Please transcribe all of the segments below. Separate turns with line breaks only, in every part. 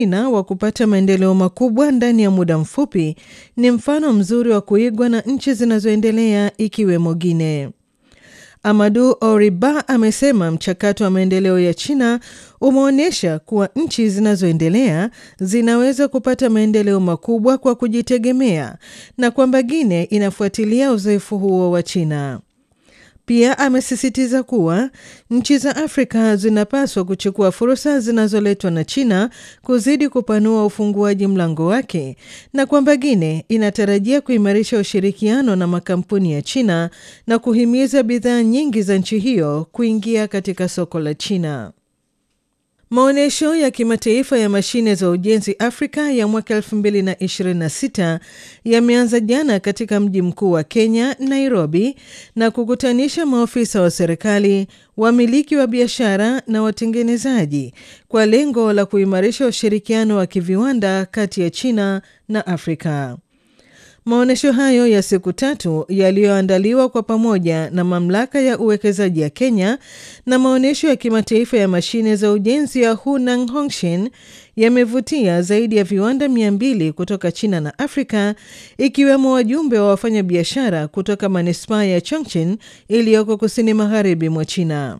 China wa kupata maendeleo makubwa ndani ya muda mfupi ni mfano mzuri wa kuigwa na nchi zinazoendelea ikiwemo Guinea. Amadou Oriba amesema mchakato wa maendeleo ya China umeonyesha kuwa nchi zinazoendelea zinaweza kupata maendeleo makubwa kwa kujitegemea na kwamba Guinea inafuatilia uzoefu huo wa China. Pia amesisitiza kuwa nchi za Afrika zinapaswa kuchukua fursa zinazoletwa na China kuzidi kupanua ufunguaji mlango wake na kwamba Guinea inatarajia kuimarisha ushirikiano na makampuni ya China na kuhimiza bidhaa nyingi za nchi hiyo kuingia katika soko la China. Maonesho ya kimataifa ya mashine za ujenzi Afrika ya mwaka 2026 yameanza jana katika mji mkuu wa Kenya, Nairobi, na kukutanisha maofisa wa serikali, wamiliki wa biashara na watengenezaji kwa lengo la kuimarisha ushirikiano wa kiviwanda kati ya China na Afrika. Maonesho hayo ya siku 3 yaliyoandaliwa kwa pamoja na mamlaka ya uwekezaji ya Kenya na maonesho ya kimataifa ya mashine za ujenzi ya Hunan Hongshin yamevutia zaidi ya viwanda 200 kutoka China na Afrika, ikiwemo wajumbe wa wafanyabiashara kutoka manispaa ya Chongqing iliyoko kusini magharibi mwa China.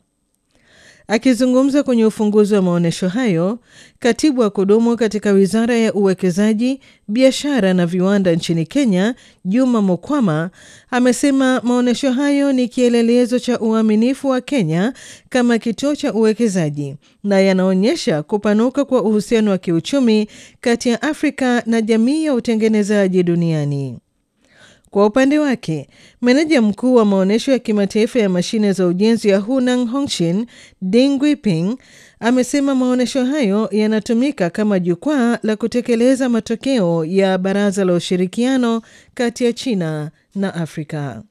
Akizungumza kwenye ufunguzi wa maonesho hayo, katibu wa kudumu katika Wizara ya Uwekezaji, Biashara na Viwanda nchini Kenya, Juma Mokwama, amesema maonesho hayo ni kielelezo cha uaminifu wa Kenya kama kituo cha uwekezaji na yanaonyesha kupanuka kwa uhusiano wa kiuchumi kati ya Afrika na jamii ya utengenezaji duniani. Kwa upande wake, meneja mkuu wa maonesho ya kimataifa ya mashine za ujenzi ya Hunan Hongshin, Ding Guiping, amesema maonesho hayo yanatumika kama jukwaa la kutekeleza matokeo ya Baraza la Ushirikiano kati ya China na Afrika.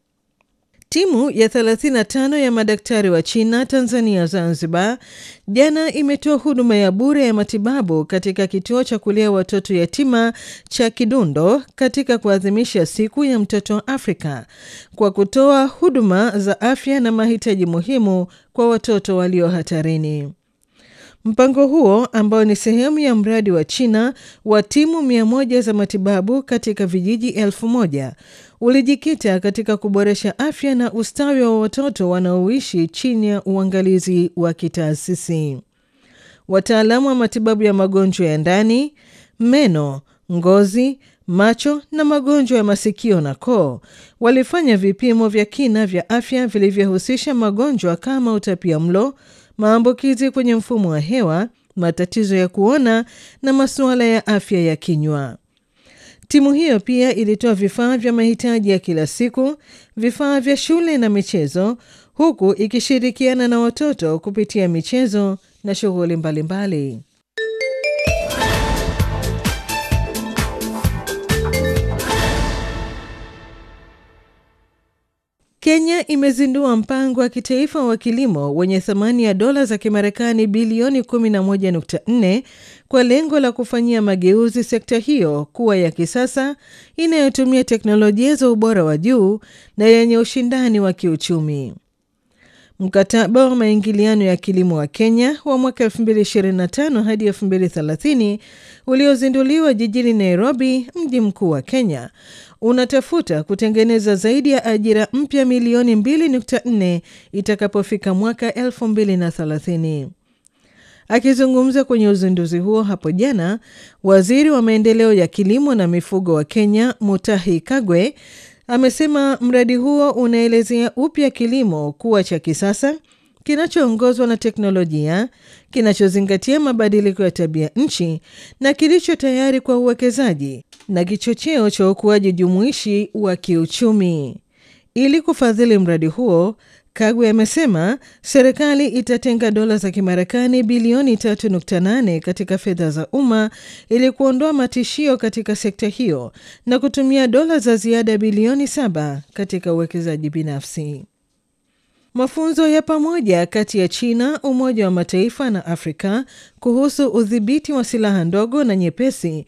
Timu ya 35 ya madaktari wa China, Tanzania, Zanzibar, jana imetoa huduma ya bure ya matibabu katika kituo cha kulea watoto yatima cha Kidundo katika kuadhimisha siku ya mtoto wa Afrika kwa kutoa huduma za afya na mahitaji muhimu kwa watoto walio hatarini. Mpango huo ambao ni sehemu ya mradi wa China wa timu 100 za matibabu katika vijiji 1000 ulijikita katika kuboresha afya na ustawi wa watoto wanaoishi chini ya uangalizi wa kitaasisi. Wataalamu wa matibabu ya magonjwa ya ndani, meno, ngozi, macho na magonjwa ya masikio na koo walifanya vipimo vya kina vya afya vilivyohusisha magonjwa kama utapiamlo, maambukizi kwenye mfumo wa hewa, matatizo ya kuona na masuala ya afya ya kinywa. Timu hiyo pia ilitoa vifaa vya mahitaji ya kila siku, vifaa vya shule na michezo, huku ikishirikiana na watoto kupitia michezo na shughuli mbalimbali. Kenya imezindua mpango wa kitaifa wa kilimo wenye thamani ya dola za Kimarekani bilioni 11.4 kwa lengo la kufanyia mageuzi sekta hiyo kuwa ya kisasa, inayotumia teknolojia za ubora wa juu na yenye ushindani wa kiuchumi. Mkataba wa maingiliano ya kilimo wa Kenya wa mwaka 2025 hadi 2030 uliozinduliwa jijini Nairobi, mji mkuu wa Kenya, unatafuta kutengeneza zaidi ya ajira mpya milioni 2.4 itakapofika mwaka 2030. Akizungumza kwenye uzinduzi huo hapo jana, waziri wa maendeleo ya kilimo na mifugo wa Kenya, Mutahi Kagwe, amesema mradi huo unaelezea upya kilimo kuwa cha kisasa, kinachoongozwa na teknolojia, kinachozingatia mabadiliko ya tabia nchi na kilicho tayari kwa uwekezaji na kichocheo cha ukuaji jumuishi wa kiuchumi. Ili kufadhili mradi huo, Kagwe amesema serikali itatenga dola za Kimarekani bilioni 3.8 katika fedha za umma ili kuondoa matishio katika sekta hiyo na kutumia dola za ziada bilioni 7 katika uwekezaji binafsi. Mafunzo ya pamoja kati ya China, Umoja wa Mataifa na Afrika kuhusu udhibiti wa silaha ndogo na nyepesi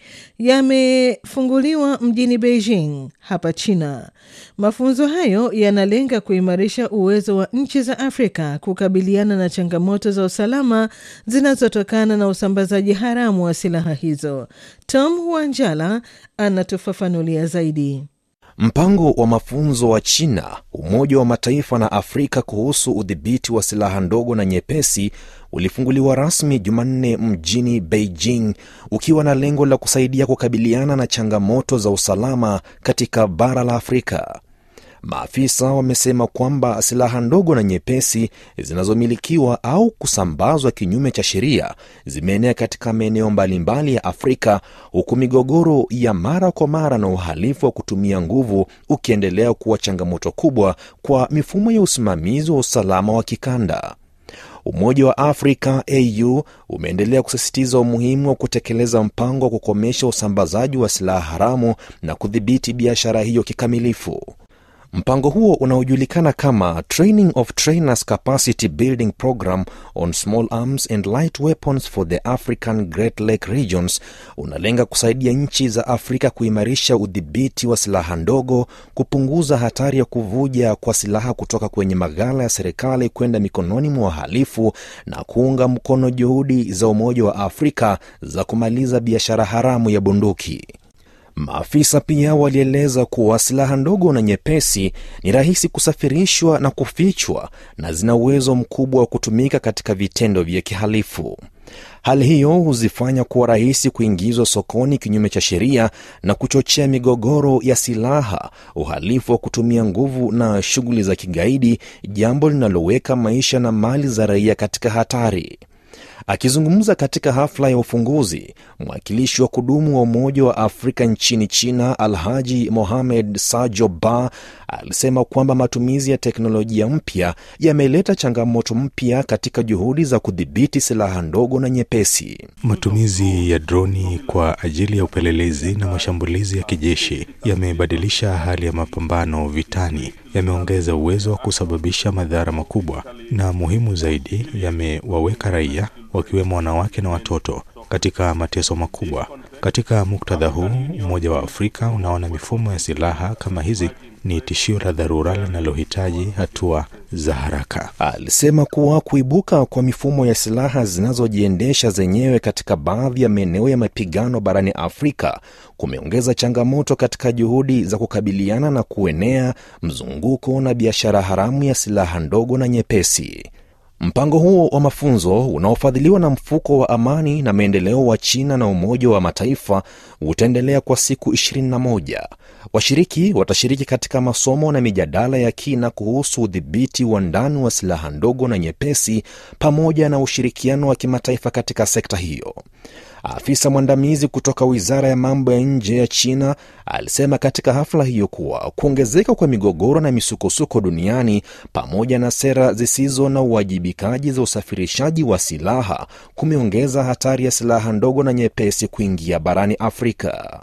yamefunguliwa mjini Beijing hapa China. Mafunzo hayo yanalenga kuimarisha uwezo wa nchi za Afrika kukabiliana na changamoto za usalama zinazotokana na usambazaji haramu wa silaha hizo. Tom Wanjala anatufafanulia zaidi.
Mpango wa mafunzo wa China, Umoja wa Mataifa na Afrika kuhusu udhibiti wa silaha ndogo na nyepesi ulifunguliwa rasmi Jumanne mjini Beijing, ukiwa na lengo la kusaidia kukabiliana na changamoto za usalama katika bara la Afrika. Maafisa wamesema kwamba silaha ndogo na nyepesi zinazomilikiwa au kusambazwa kinyume cha sheria zimeenea katika maeneo mbalimbali ya Afrika, huku migogoro ya mara kwa mara na uhalifu wa kutumia nguvu ukiendelea kuwa changamoto kubwa kwa mifumo ya usimamizi wa usalama wa kikanda. Umoja wa Afrika AU umeendelea kusisitiza umuhimu wa kutekeleza mpango wa kukomesha usambazaji wa silaha haramu na kudhibiti biashara hiyo kikamilifu. Mpango huo unaojulikana kama Training of Trainers Capacity Building Program on Small Arms and Light Weapons for the African Great Lake Regions unalenga kusaidia nchi za Afrika kuimarisha udhibiti wa silaha ndogo, kupunguza hatari ya kuvuja kwa silaha kutoka kwenye maghala ya serikali kwenda mikononi mwa wahalifu na kuunga mkono juhudi za Umoja wa Afrika za kumaliza biashara haramu ya bunduki. Maafisa pia walieleza kuwa silaha ndogo na nyepesi ni rahisi kusafirishwa na kufichwa na zina uwezo mkubwa wa kutumika katika vitendo vya kihalifu. Hali hiyo huzifanya kuwa rahisi kuingizwa sokoni kinyume cha sheria na kuchochea migogoro ya silaha, uhalifu wa kutumia nguvu na shughuli za kigaidi, jambo linaloweka maisha na mali za raia katika hatari. Akizungumza katika hafla ya ufunguzi, mwakilishi wa kudumu wa Umoja wa Afrika nchini China, Alhaji Mohamed Sajo Ba, alisema kwamba matumizi ya teknolojia mpya yameleta changamoto mpya katika juhudi za kudhibiti silaha ndogo na nyepesi.
Matumizi ya droni kwa ajili ya upelelezi na mashambulizi ya kijeshi yamebadilisha hali ya mapambano vitani, yameongeza uwezo wa kusababisha madhara makubwa na muhimu zaidi, yamewaweka raia wakiwemo wanawake na watoto katika mateso makubwa. Katika muktadha huu, Umoja wa Afrika unaona mifumo ya silaha kama hizi ni tishio la dharura linalohitaji hatua za haraka.
Alisema kuwa kuibuka kwa mifumo ya silaha zinazojiendesha zenyewe katika baadhi ya maeneo ya mapigano barani Afrika kumeongeza changamoto katika juhudi za kukabiliana na kuenea mzunguko na biashara haramu ya silaha ndogo na nyepesi. Mpango huo wa mafunzo unaofadhiliwa na Mfuko wa Amani na Maendeleo wa China na Umoja wa Mataifa utaendelea kwa siku 21. Washiriki watashiriki katika masomo na mijadala ya kina kuhusu udhibiti wa ndani wa silaha ndogo na nyepesi pamoja na ushirikiano wa kimataifa katika sekta hiyo. Afisa mwandamizi kutoka Wizara ya Mambo ya Nje ya China alisema katika hafla hiyo kuwa kuongezeka kwa migogoro na misukosuko duniani pamoja na sera zisizo na uwajibikaji za usafirishaji wa silaha kumeongeza hatari ya silaha ndogo na nyepesi kuingia barani Afrika.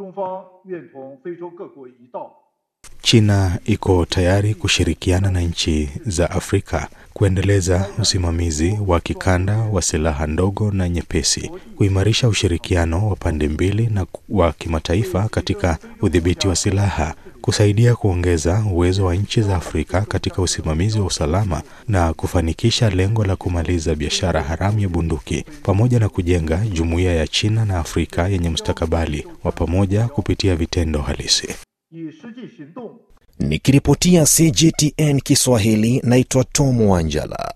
China iko tayari kushirikiana na nchi za Afrika kuendeleza usimamizi wa kikanda wa silaha ndogo na nyepesi, kuimarisha ushirikiano wa pande mbili na wa kimataifa katika udhibiti wa silaha, kusaidia kuongeza uwezo wa nchi za Afrika katika usimamizi wa usalama na kufanikisha lengo la kumaliza biashara haramu ya bunduki, pamoja na kujenga jumuiya ya China na Afrika yenye mustakabali wa pamoja kupitia vitendo halisi.
Nikiripotia CGTN Kiswahili, naitwa Tom Wanjala.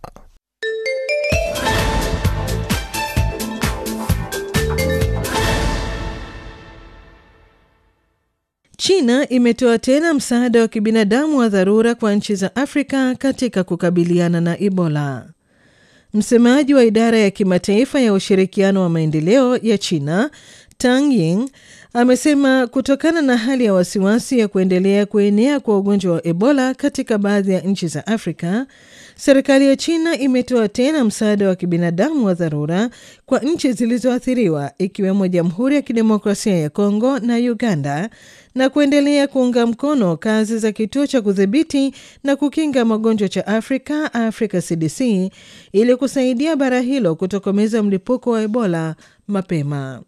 China imetoa tena msaada wa kibinadamu wa dharura kwa nchi za Afrika katika kukabiliana na Ebola. Msemaji wa idara ya kimataifa ya ushirikiano wa maendeleo ya China, Tang Ying, amesema kutokana na hali ya wasiwasi ya kuendelea kuenea kwa ugonjwa wa Ebola katika baadhi ya nchi za Afrika, serikali ya China imetoa tena msaada wa kibinadamu wa dharura kwa nchi zilizoathiriwa ikiwemo Jamhuri ya Kidemokrasia ya Kongo na Uganda, na kuendelea kuunga mkono kazi za kituo cha kudhibiti na kukinga magonjwa cha Africa CDC ili kusaidia bara hilo kutokomeza mlipuko wa Ebola mapema.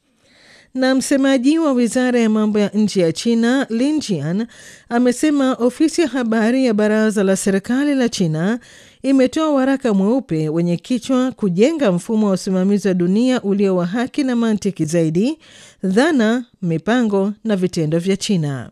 Na msemaji wa wizara ya mambo ya nje ya China, Lin Jian, amesema ofisi ya habari ya baraza la serikali la China imetoa waraka mweupe wenye kichwa kujenga mfumo wa usimamizi wa dunia ulio wa haki na mantiki zaidi, dhana, mipango na vitendo vya China.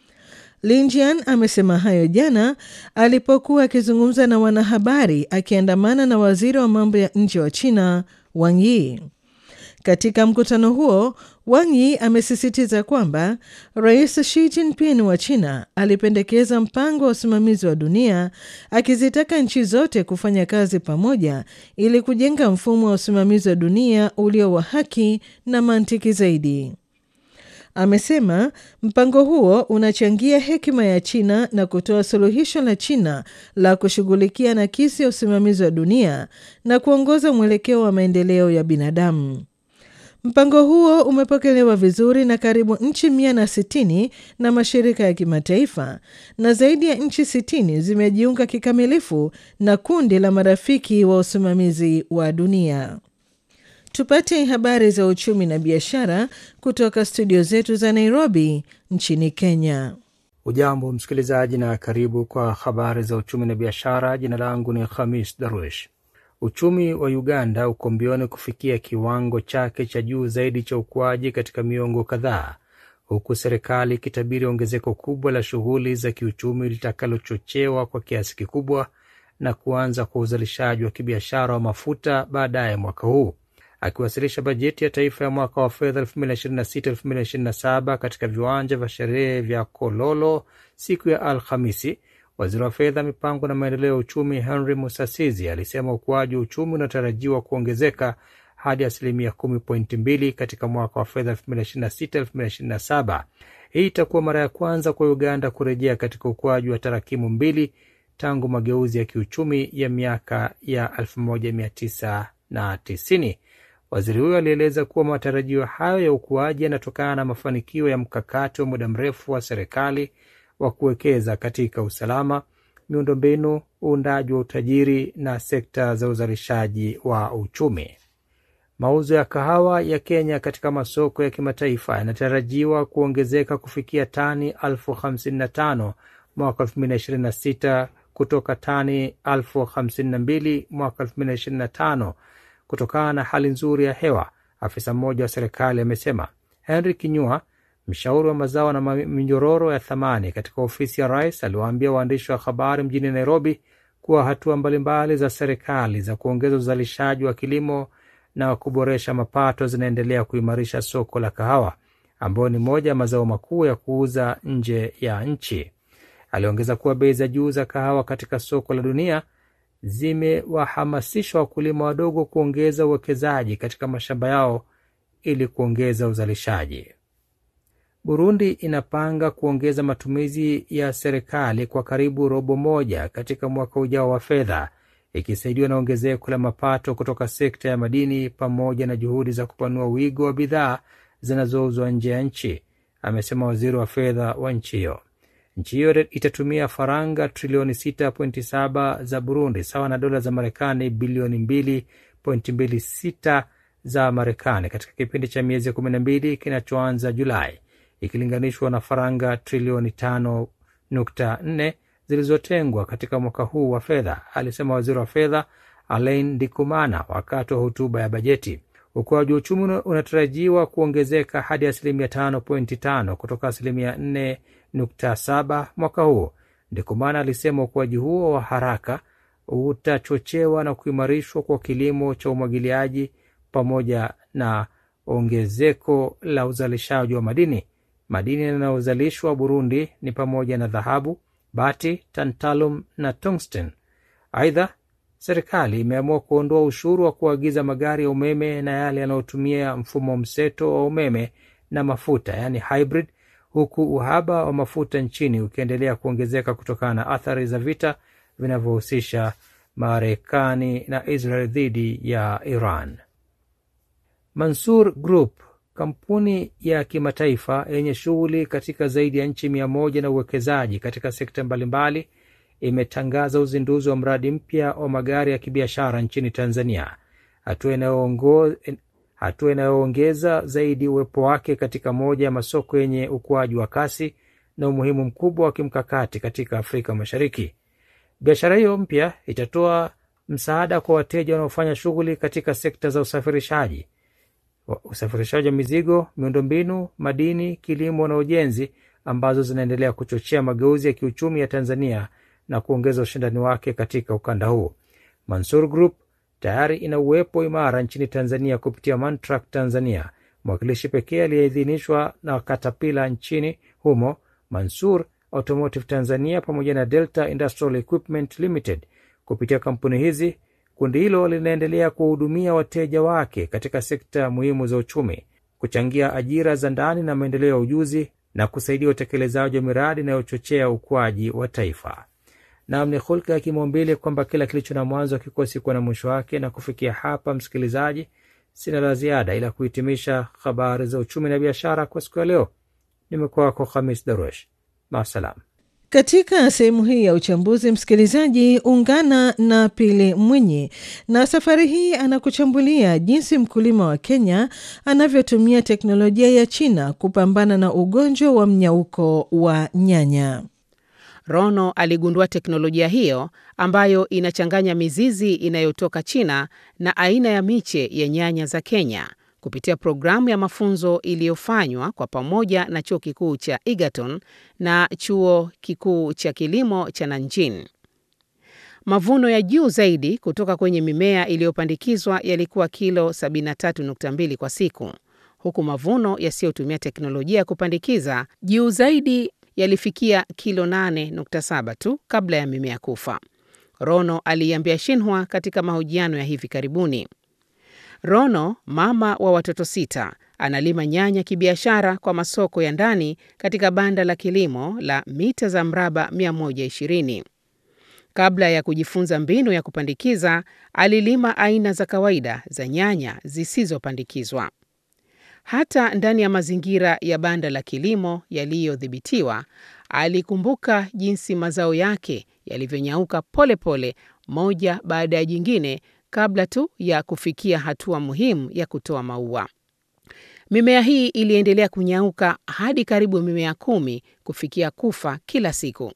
Lin Jian amesema hayo jana alipokuwa akizungumza na wanahabari akiandamana na waziri wa mambo ya nje wa China, Wang Yi. Katika mkutano huo, Wang Yi amesisitiza kwamba Rais Xi Jinping wa China alipendekeza mpango wa usimamizi wa dunia, akizitaka nchi zote kufanya kazi pamoja ili kujenga mfumo wa usimamizi wa dunia ulio wa haki na mantiki zaidi. Amesema mpango huo unachangia hekima ya China na kutoa suluhisho la China la kushughulikia nakisi ya usimamizi wa dunia na kuongoza mwelekeo wa maendeleo ya binadamu. Mpango huo umepokelewa vizuri na karibu nchi 160 na mashirika ya kimataifa, na zaidi ya nchi 60 zimejiunga kikamilifu na kundi la marafiki wa usimamizi wa dunia. Tupate habari za uchumi na biashara kutoka studio zetu za Nairobi nchini Kenya.
Ujambo msikilizaji na karibu kwa habari za uchumi na biashara. Jina langu ni Khamis Darwish. Uchumi wa Uganda uko mbioni kufikia kiwango chake cha juu zaidi cha ukuaji katika miongo kadhaa, huku serikali ikitabiri ongezeko kubwa la shughuli za kiuchumi litakalochochewa kwa kiasi kikubwa na kuanza kwa uzalishaji wa kibiashara wa mafuta baadaye mwaka huu. Akiwasilisha bajeti ya taifa ya mwaka wa fedha 2026-2027 katika viwanja vya sherehe vya Kololo siku ya Alhamisi, waziri wa fedha, mipango na maendeleo ya uchumi Henry Musasizi alisema ukuaji wa uchumi unatarajiwa kuongezeka hadi 10.2% katika mwaka wa fedha 2026-2027. Hii itakuwa mara ya kwanza kwa Uganda kurejea katika ukuaji wa tarakimu mbili tangu mageuzi ya kiuchumi ya miaka ya 1990. Waziri huyo alieleza kuwa matarajio hayo ya ukuaji yanatokana na mafanikio ya mkakati wa muda mrefu wa serikali wa kuwekeza katika usalama, miundombinu, uundaji wa utajiri na sekta za uzalishaji wa uchumi. Mauzo ya kahawa ya Kenya katika masoko ya kimataifa yanatarajiwa kuongezeka kufikia tani 55,000 mwaka 2026 kutoka tani 52,000 mwaka 2025 kutokana na hali nzuri ya hewa, afisa mmoja wa serikali amesema. Henry Kinyua, mshauri wa mazao na minyororo ya thamani katika ofisi ya rais, aliwaambia waandishi wa habari mjini Nairobi kuwa hatua mbalimbali za serikali za kuongeza uzalishaji wa kilimo na kuboresha mapato zinaendelea kuimarisha soko la kahawa, ambayo ni moja ya mazao makuu ya kuuza nje ya nchi. Aliongeza kuwa bei za juu za kahawa katika soko la dunia zimewahamasisha wakulima wadogo kuongeza uwekezaji katika mashamba yao ili kuongeza uzalishaji. Burundi inapanga kuongeza matumizi ya serikali kwa karibu robo moja katika mwaka ujao wa fedha, ikisaidiwa na ongezeko la mapato kutoka sekta ya madini pamoja na juhudi za kupanua wigo wa bidhaa zinazouzwa nje ya nchi, amesema waziri wa fedha wa nchi hiyo. Nchi hiyo itatumia faranga trilioni 6.7 za Burundi, sawa na dola za Marekani bilioni 2.26 za Marekani katika kipindi cha miezi 12 kinachoanza Julai, ikilinganishwa na faranga trilioni 5.4 zilizotengwa katika mwaka huu wa fedha, alisema waziri wa fedha Alain Ndikumana wakati wa hotuba ya bajeti. Ukuaji wa uchumi unatarajiwa kuongezeka hadi 5.5% kutoka 4.7 mwaka huu. Ndikumana alisema ukuaji huo wa haraka utachochewa na kuimarishwa kwa kilimo cha umwagiliaji pamoja na ongezeko la uzalishaji wa madini. Madini yanayozalishwa Burundi ni pamoja na dhahabu, bati, tantalum na tungsten. Aidha, serikali imeamua kuondoa ushuru wa kuagiza magari ya umeme na yale yanayotumia mfumo mseto wa umeme na mafuta, yani hybrid, huku uhaba wa mafuta nchini ukiendelea kuongezeka kutokana na athari za vita vinavyohusisha Marekani na Israel dhidi ya Iran. Mansour Group, kampuni ya kimataifa yenye shughuli katika zaidi ya nchi 100 na uwekezaji katika sekta mbalimbali, imetangaza uzinduzi wa mradi mpya wa magari ya kibiashara nchini Tanzania, hatua inayoongeza zaidi uwepo wake katika moja ya masoko yenye ukuaji wa kasi na umuhimu mkubwa wa kimkakati katika Afrika Mashariki. Biashara hiyo mpya itatoa msaada kwa wateja wanaofanya shughuli katika sekta za usafirishaji wa mizigo, miundombinu, madini, kilimo na ujenzi, ambazo zinaendelea kuchochea mageuzi ya kiuchumi ya Tanzania na kuongeza ushindani wake katika ukanda huu. Mansour Group tayari ina uwepo imara nchini Tanzania kupitia Mantrack Tanzania, mwakilishi pekee aliyeidhinishwa na Caterpillar nchini humo, Mansour Automotive Tanzania pamoja na Delta Industrial Equipment Limited. Kupitia kampuni hizi, kundi hilo linaendelea kuhudumia wateja wake katika sekta muhimu za uchumi, kuchangia ajira za ndani na maendeleo ya ujuzi, na kusaidia utekelezaji wa miradi inayochochea ukuaji wa taifa. Na ni hulka ya kimaumbile kwamba kila kilicho na mwanzo kikosi kuwa na mwisho wake. Na kufikia hapa, msikilizaji, sina la ziada ila kuhitimisha habari za uchumi na biashara kwa siku ya leo. Nimekuwa wako Khamis Darwesh. Maasalam.
Katika sehemu hii ya uchambuzi, msikilizaji, ungana na Pili Mwinyi, na safari hii anakuchambulia jinsi mkulima wa Kenya anavyotumia teknolojia ya China kupambana na ugonjwa wa mnyauko wa nyanya.
Rono aligundua teknolojia hiyo ambayo inachanganya mizizi inayotoka China na aina ya miche ya nyanya za Kenya kupitia programu ya mafunzo iliyofanywa kwa pamoja na Chuo Kikuu cha Egerton na Chuo Kikuu cha Kilimo cha Nanjing. Mavuno ya juu zaidi kutoka kwenye mimea iliyopandikizwa yalikuwa kilo 73.2 kwa siku, huku mavuno yasiyotumia teknolojia ya kupandikiza juu zaidi yalifikia kilo 8.7 tu kabla ya mimea kufa, Rono aliambia Xinhua katika mahojiano ya hivi karibuni. Rono, mama wa watoto 6, analima nyanya kibiashara kwa masoko ya ndani katika banda la kilimo la mita za mraba 120. Kabla ya kujifunza mbinu ya kupandikiza, alilima aina za kawaida za nyanya zisizopandikizwa. Hata ndani ya mazingira ya banda la kilimo yaliyodhibitiwa, alikumbuka jinsi mazao yake yalivyonyauka polepole moja baada ya jingine kabla tu ya kufikia hatua muhimu ya kutoa maua. Mimea hii iliendelea kunyauka hadi karibu mimea 10 kufikia kufa kila siku.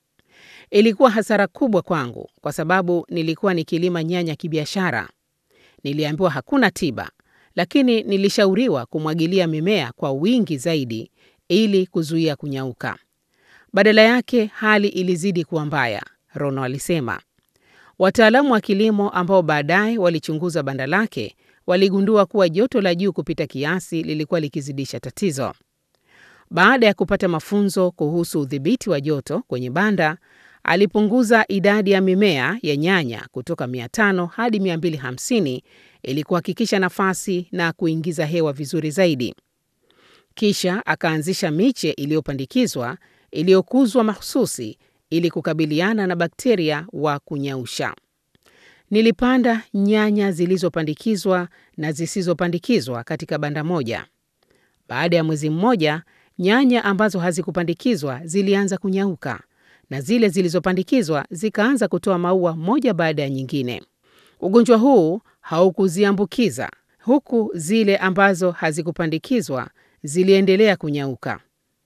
Ilikuwa hasara kubwa kwangu kwa sababu nilikuwa nikilima nyanya kibiashara. Niliambiwa hakuna tiba, lakini nilishauriwa kumwagilia mimea kwa wingi zaidi ili kuzuia kunyauka. Badala yake hali ilizidi kuwa mbaya, Rono alisema. Wataalamu wa kilimo ambao baadaye walichunguza banda lake waligundua kuwa joto la juu kupita kiasi lilikuwa likizidisha tatizo. Baada ya kupata mafunzo kuhusu udhibiti wa joto kwenye banda, alipunguza idadi ya mimea ya nyanya kutoka 500 hadi 250 ili kuhakikisha nafasi na kuingiza hewa vizuri zaidi. Kisha akaanzisha miche iliyopandikizwa iliyokuzwa mahususi ili kukabiliana na bakteria wa kunyausha. Nilipanda nyanya zilizopandikizwa na zisizopandikizwa katika banda moja. Baada ya mwezi mmoja, nyanya ambazo hazikupandikizwa zilianza kunyauka na zile zilizopandikizwa zikaanza kutoa maua moja baada ya nyingine. Ugonjwa huu haukuziambukiza, huku zile ambazo hazikupandikizwa ziliendelea kunyauka.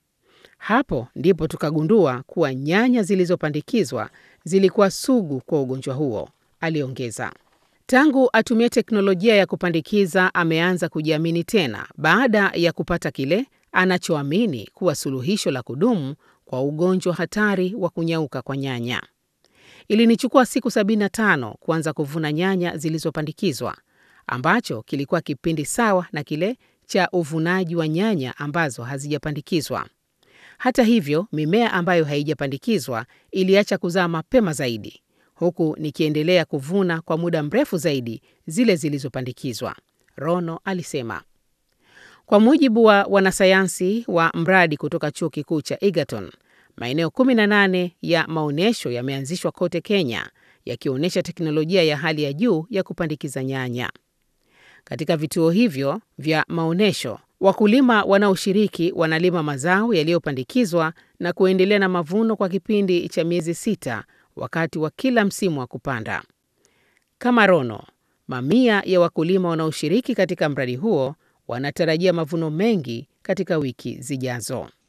Hapo ndipo tukagundua kuwa nyanya zilizopandikizwa zilikuwa sugu kwa ugonjwa huo, aliongeza. Tangu atumie teknolojia ya kupandikiza, ameanza kujiamini tena baada ya kupata kile anachoamini kuwa suluhisho la kudumu kwa ugonjwa hatari wa kunyauka kwa nyanya. Ilinichukua siku 75 kuanza kuvuna nyanya zilizopandikizwa, ambacho kilikuwa kipindi sawa na kile cha uvunaji wa nyanya ambazo hazijapandikizwa. Hata hivyo, mimea ambayo haijapandikizwa iliacha kuzaa mapema zaidi, huku nikiendelea kuvuna kwa muda mrefu zaidi zile zilizopandikizwa, Rono alisema. Kwa mujibu wa wanasayansi wa mradi kutoka Chuo Kikuu cha Egerton, maeneo 18 ya maonesho yameanzishwa kote Kenya yakionyesha teknolojia ya hali ya juu ya kupandikiza nyanya. Katika vituo hivyo vya maonyesho, wakulima wanaoshiriki wanalima mazao yaliyopandikizwa na kuendelea na mavuno kwa kipindi cha miezi 6 wakati wa kila msimu wa kupanda. Kama Rono, mamia ya wakulima wanaoshiriki katika mradi huo wanatarajia mavuno mengi katika wiki zijazo.